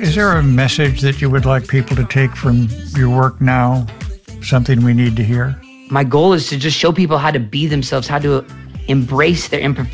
Is there a message that you would like people to take from your work now? Something we need to hear? My goal is to just show people how to be themselves, how to embrace their imperfections.